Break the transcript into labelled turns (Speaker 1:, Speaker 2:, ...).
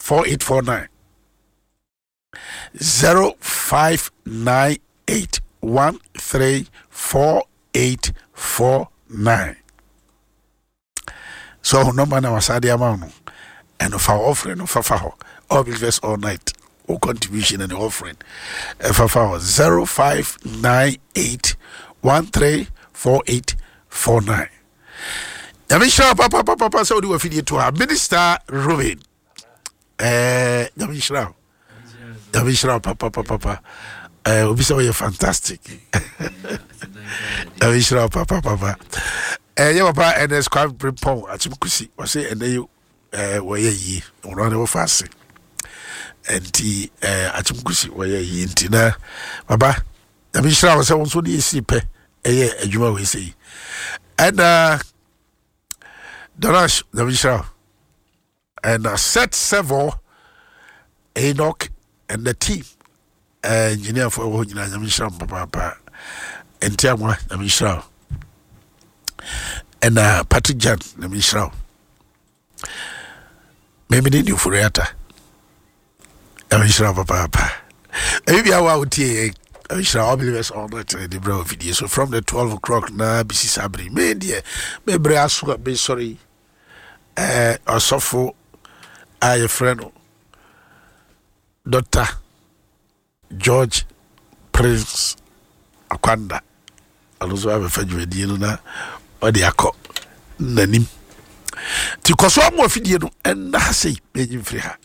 Speaker 1: 4849 0598 134849. So no man was at the amount and of our offering of Fafaho all believers all night or contribution and offering Fafaho 0598 134849. Yamisha papa so do we feed to our minister Ruben Yamisha papa obisa we fantastic Yamisha papa yeah papa and there's quite pon achimkusi we say and you we yi ono we fast enti achimkusi we yi nti na baba Yamisha we say won so dey sipe adwuma we say and Darash Yamisha and set several Enoch and the team engineer for Yamisha papa and Tiamwa Yamisha and Patrick Jan Yamisha maybe need you for Reata Yamisha papa maybe I will tea Yamisha all believers all night the bro video so from the 12 o'clock na BC Sabri media maybe I swear be sorry Osofo a friend Dr. George Prince Akwanda also have a fedwedi na odi akọ nanim ti koso am ofidie no en na sei benyim firi ha